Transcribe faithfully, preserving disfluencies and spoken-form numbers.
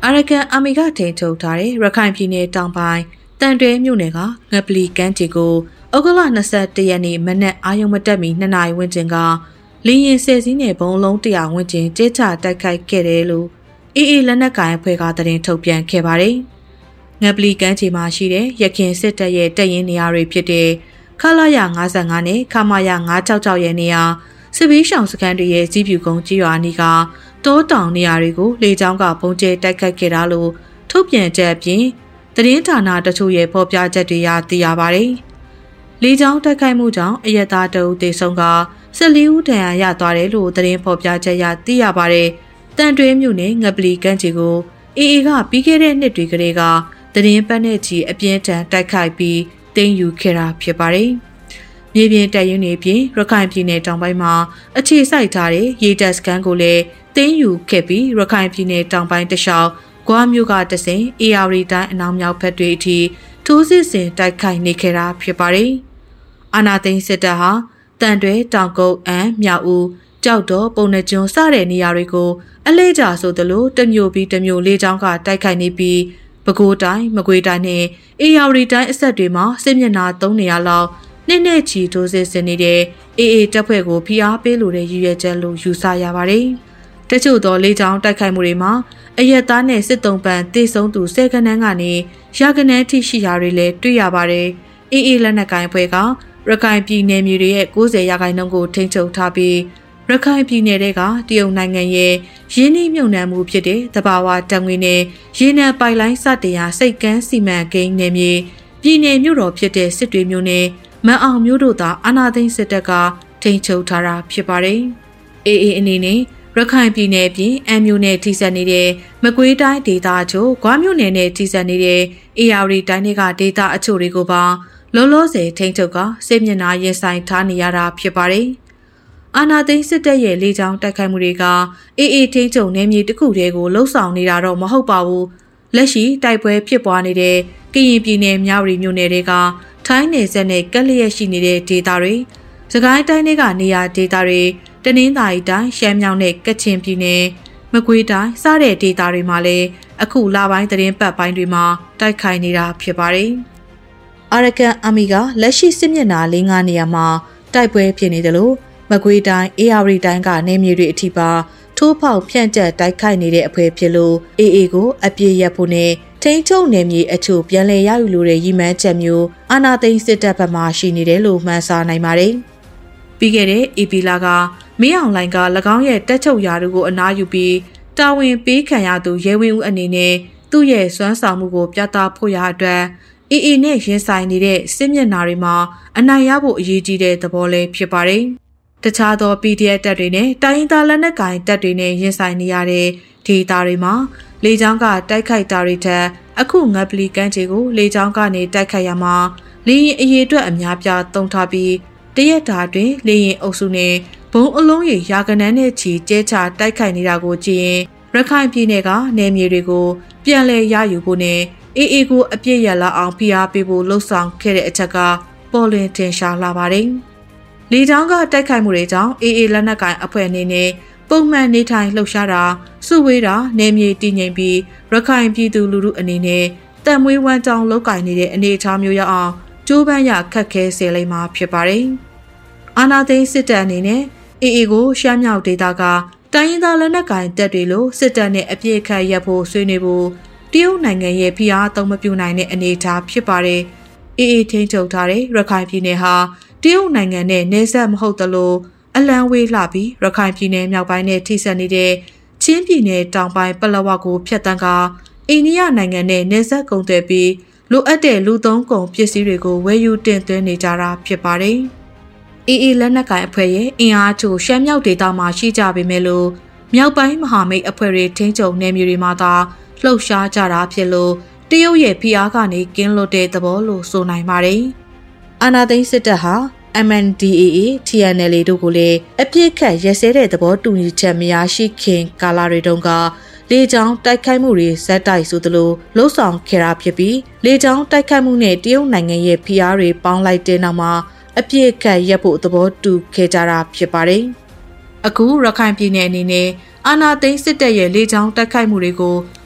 အာရကန်အာမီကထိန်ချုပ်ထားတဲ့ရခိုင်ပြည်နယ်တောင်ပိုင်းတန်တွဲမြို့နယ်ကငပလီကမ်းခြေကိုဩဂုတ်လ၂၁ရက်နေ့မနက်အာရုံမတက်မီနှစ်နာရီဝန်းကျင်ကလင်းရင်ဆယ်စီးနဲ့ဘုံလုံးတရာဝန်းကျင်ကျဲချတိုက်ခိုက်ခဲ့တယ်လို့အေးအေးလက်နက်ကိုင်အဖွဲ့ကသတင်းထုတ်ပြန်ခဲ့ပါတယ်။ငပလီကမ်းခြေမှာရှိတဲ့ရခင်စစ်တပ်ရဲ့တပ်ရင်းနေရာတွေဖြစ်တဲ့ခလာရ၅၅နဲ့ခမာရ၅၆၆ရဲ့နေရာစစ်ဘီးရှောင်စခန်းတွေရဲ့ကြီးပြူကုန်းကြီးရွာနီးကတောတောင်နေရာတွေကိုလေကြောင်းကပုံကျဲတိုက်ခိုက်ခဲ့တာလို့ထုတ်ပြန်ချက်အပြင်သတင်းဌာနတချို့ရဲ့ဖော်ပြချက်တွေရသိရပါတယ်။လေကြောင်းတိုက်ခိုက်မှုကြောင့်အရက်သားတအုပ်သေဆုံးကဆယ်လေးဦးဒဏ်ရာရသွားတယ်လို့သတင်းဖော်ပြချက်ရသိရပါတယ်။တန်တွဲမြို့နယ်ငပလီကမ်းခြေကိုအေအေကပြီးခဲ့တဲ့နှစ်တွေကလေးကသတင်းပတ်နဲ့ချီအပြင်းထန်တိုက်ခိုက်ပြီးတင်ယူခဲ့တာဖြစ်ပါတယ်။မြေပြင်တပ်ရင်းတွေပြင်ရခိုင်ပြည်နယ်တောင်ပိုင်းမှာအခြေစိုက်ထားတဲ့ရေတပ်စခန်းကိုလည်းတင်ယူခဲ့ပြီးရခိုင်ပြည်နယ်တောင်ပိုင်းတခြားဂွာမြို့ကတဆင်အေယာရီတိုင်းအနောက်မြောက်ဘက်တွေအထိထိုးစစ်ဆင်တိုက်ခိုက်နေခဲ့တာဖြစ်ပါတယ်။အာနာသိန်းစစ်တပ်ဟာတန်တွဲတောင်ကုန်းအမ်းမြောက်ဦးကြောက်တော်ပုံနှကျွန်းစတဲ့နေရာတွေကိုအလဲကျဆိုသလိုတမျိုးပြီးတမျိုးလေးချောင်းကတိုက်ခိုက်နေပြီးပဲခူးတိုင်းမကွေးတိုင်းနဲ့အေယာရီတိုင်းအဆက်တွေမှာစစ်မျက်နှာသုံးနေရလောက်နှစ်နဲ့ချီထိုးစစ်ဆင်နေတဲ့အေအေတပ်ဖွဲ့ကိုဖိအားပေးလိုတဲ့ရည်ရွယ်ချက်လို့ယူဆရပါတယ်။တချို့သောလေးချောင်းတိုက်ခိုက်မှုတွေမှာအရက်သားနဲ့စစ်တုံးပန်တေဆုံးသူဆယ်ကနန်းကနေရာကနန်းထိရှိရာတွေလည်းတွေ့ရပါတယ်။အေအေလက်နက်ကိုင်အဖွဲ့ကရခိုင်ပြည်နယ်မြေတွေရဲ့၉၀ရာခိုင်နှုန်းကိုထိန်းချုပ်ထားပြီးရခိုင်ပြည်နယ်တွေကတရုတ်နိုင်ငံရဲ့ရင်းနှီးမြှုပ်နှံမှုဖြစ်တဲ့သဘာဝဓာတ်ငွေနဲ့ရေနံပိုက်လိုင်းစတင်ရာစိတ်ကမ်းစီမံကိန်းနယ်မြေပြည်နယ်မြို့တော်ဖြစ်တဲ့စစ်တွေမြို့နယ်မန်အောင်မြို့တို့သာအာဏာသိမ်းစစ်တပ်ကထိန်းချုပ်ထားတာဖြစ်ပါတယ်။အေအေအနေနဲ့ရခိုင်ပြည်နယ်ပြင်အမ်းမြို့နယ်ထိစပ်နေတဲ့မကွေးတိုင်းဒေသအချို့ဂွာမြို့နယ်နဲ့ထိစပ်နေတဲ့အေယာရီတိုင်းတွေကဒေသအချို့တွေကိုပါလောလောဆယ်ထိန်းချုပ်ကစစ်မျက်နှာရင်ဆိုင်ထားနေရတာဖြစ်ပါတယ်။အာနာသိန်းစစ်တပ်ရဲ့လေကြောင်းတိုက်ခိုက်မှုတွေကအေအေထိန်းချုပ်နယ်မြေတစ်ခုတည်းကိုလှုပ်ဆောင်နေတာတော့မဟုတ်ပါဘူး။လက်ရှိတိုက်ပွဲဖြစ်ပွားနေတဲ့ကရင်ပြည်နယ်မြဝတီမြို့နယ်တွေကထိုင်းနယ်စပ်နဲ့ကပ်လျက်ရှိနေတဲ့ဒေသတွေစကိုင်းတိုင်းတွေကနေရာဒေသတွေတနင်္သာရီတိုင်းရှမ်းမြောက်နဲ့ကချင်ပြည်နယ်မကွေးတိုင်းစတဲ့ဒေသတွေမှာလည်းအခုလပိုင်းသတင်းပတ်ပိုင်းတွေမှာတိုက်ခိုက်နေတာဖြစ်ပါတယ်။အာရကန်အာမီကလက်ရှိစစ်မျက်နှာ၄၅နေရာမှာတိုက်ပွဲဖြစ်နေတယ်လို့မကွေးတိုင်းအေယာရီတိုင်းကနေမြေတွေအထိပါထိုးဖောက်ဖြန့်ကျက်တိုက်ခိုက်နေတဲ့အဖွဲ့ဖြစ်လို့အေအေကိုအပြည့်ရဖို့နဲ့ထိန်းချုပ်နယ်မြေအချို့ပြန်လည်ရယူလိုတဲ့ရည်မှန်းချက်မျိုးအာဏာသိမ်းစစ်တပ်ဘက်မှရှိနေတယ်လို့မှန်းဆနိုင်ပါတယ်။ပြီးခဲ့တဲ့အေပီလာကမင်းအောင်လှိုင်က၎င်းရဲ့တက်ချုပ်ရာတို့ကိုအနားယူပြီးတာဝန်ပေးခံရသူရဲဝင်းဦးအနေနဲ့သူ့ရဲ့စွမ်းဆောင်မှုကိုပြသဖို့ရအတွက်အေအေနဲ့ရင်ဆိုင်နေတဲ့စစ်မျက်နှာတွေမှာအနိုင်ရဖို့အရေးကြီးတဲ့သဘောလေးဖြစ်ပါတယ်။တခြားသော ပီဒီအက်ဖ် တပ်တွေနဲ့တိုင်းရင်းသားလက်နက်ကိုင်တပ်တွေနဲ့ရင်ဆိုင်နေရတဲ့ဒေသတွေမှာလေကြောင်းကတိုက်ခိုက်တာတွေထက်အခုငပလီကမ်းခြေကိုလေကြောင်းကနေတိုက်ခိုက်ရမှာလေရင်အရေးအတွက်အများပြားတုံးထားပြီးတရက်တာတွင်လေရင်အုပ်စုနဲ့ဘုံအလုံးရေရာကနန်းနဲ့ချီကျဲချတိုက်ခိုက်နေတာကိုကြည့်ရင်ရခိုင်ပြည်နယ်ကနယ်မြေတွေကိုပြန်လည်ရယူဖို့နဲ့အေအေကိုအပြည့်ရလာအောင်ဖိအားပေးဖို့လှုံ့ဆော်ခဲ့တဲ့အချက်ကပေါ်လွင်ထင်ရှားလာပါတယ်။လေကြောင်းကတိုက်ခိုက်မှုတွေကြောင့်အေအေလက်နက်ကိုင်အဖွဲ့အနေနဲ့ပုံမှန်နေထိုင်လှုပ်ရှားတာစုဝေးတာနယ်မြေတည်ငြိမ်ပြီးရခိုင်ပြည်သူလူထုအနေနဲ့တန်မွေးဝမ်းကြောင်းလောက်ကင်နေတဲ့အနေအထားမျိုးရအောင်ကြိုးပမ်းရခက်ခဲစေလိမ့်မှာဖြစ်ပါတယ်။အာနာသိန်းစစ်တပ်အနေနဲ့အေအေကိုရှမ်းမြောက်ဒေသကတိုင်းရင်းသားလက်နက်ကိုင်တပ်တွေလိုစစ်တပ်နဲ့အပြည့်အခတ်ရပ်ဖို့ဆွေးနွေးဖို့တရုတ်နိုင်ငံရဲ့ဖိအားသုံးမပြုနိုင်တဲ့အနေအထားဖြစ်ပါတယ်။အေအေထိန်းချုပ်ထားတဲ့ရခိုင်ပြည်နယ်ဟာတရုတ်နိုင်ငံနဲ့နယ်စပ်မဟုတ်သလိုအလံဝေးလှပြီးရခိုင်ပြည်နယ်မြောက်ပိုင်းနဲ့ထိစပ်နေတဲ့ချင်းပြည်နယ်တောင်ပိုင်းပလောဝကိုဖျက်ဆီးကအိန္ဒိယနိုင်ငံနဲ့နယ်စပ်ကုန်သွယ်ပြီးလိုအပ်တဲ့လူသုံးကုန်ပစ္စည်းတွေကိုဝယ်ယူတင်သွင်းနေကြတာဖြစ်ပါတယ်။အေအေလက်နက်ကိုင်အဖွဲ့ရဲ့အင်အားချို့ရှမ်းမြောက်ဒေသမှာရှိကြပေမဲ့လို့မြောက်ပိုင်းမဟာမိတ်အဖွဲ့တွေထိန်းချုပ်နယ်မြေတွေမှာသာလှုပ်ရှားကြတာဖြစ်လို့တရုတ်ရဲ့ဖိအားကနေကင်းလွတ်တဲ့သဘောလို့ဆိုနိုင်ပါတယ်။အာဏာသိမ်းစစ်တပ်ဟာ အမ် အန် ဒီ အေ အေ တီ အန် အယ် အေ တို့ကိုလည်းအပြစ်ခတ်ရဲစဲတဲ့သဘောတူညီချက်မရရှိခင်ကာလတွေတုန်းကလေကြောင်းတိုက်ခိုက်မှုတွေဇက်တိုက်ဆိုသလိုလှုံ့ဆော်ခဲ့တာဖြစ်ပြီးလေကြောင်းတိုက်ခိုက်မှုနဲ့တရုတ်နိုင်ငံရဲ့ဖိအားတွေပေါင်းလိုက်တဲ့နောက်မှာအပြစ်ခတ်ရပ်ဖို့သဘောတူခဲ့ကြတာဖြစ်ပါတယ်။အခုရခိုင်ပြည်နယ်အနေနဲ့အာဏာသိမ်းစစ်တပ်ရဲ့လေကြောင်းတိုက်ခိုက်မှုတွေကို